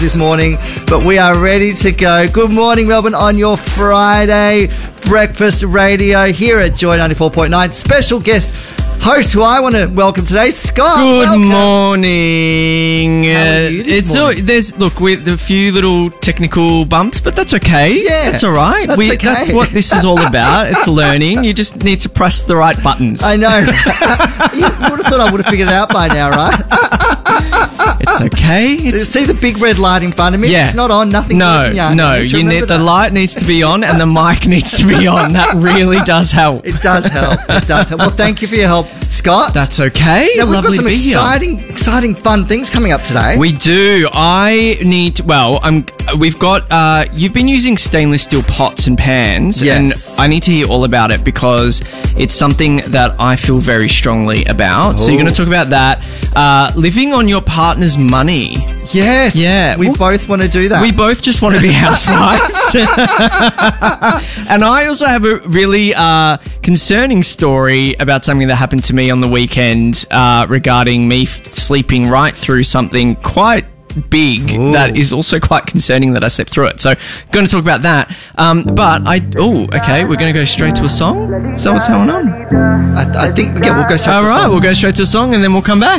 this morning, but we are ready to go. Good morning, Melbourne, on your Friday breakfast radio here at Joy 94.9. Special guest host who I want to welcome today, Scott. Good morning. How are you this morning? With a few little technical bumps, but that's okay. Yeah, that's all right. That's okay. That's what this is all about. It's learning. You just need to press the right buttons. I know. You would have thought I would have figured it out by now, right? It's okay. See the big red light in front of me? Yeah. It's not on. Nothing. No. The light needs to be on and the mic needs to be on. That really does help. It does help. Well, thank you for your help, Scott. That's okay. Now, we've Lovely got some to be here. exciting, fun things coming up today. We do. We've got, you've been using stainless steel pots and pans. Yes. And I need to hear all about it because it's something that I feel very strongly about. So you're going to talk about that. Living on your partner's money. Yes. Yeah. We both want to do that. We both just want to be housewives. And I also have a really concerning story about something that happened to me on the weekend regarding me sleeping right through something quite big. Ooh. That is also quite concerning that I slept through it. So going to talk about that. We're going to go straight to a song. Is that what's going on? I think, we'll go straight to a song. All right, we'll go straight to a song and then we'll come back.